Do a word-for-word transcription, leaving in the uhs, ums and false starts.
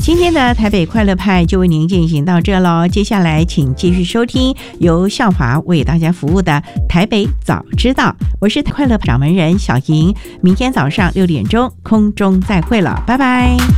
今天的台北快乐派就为您进行到这喽，接下来请继续收听由校华为大家服务的台北早知道，我是快乐掌门人小莹，明天早上六点钟空中再会了，拜拜。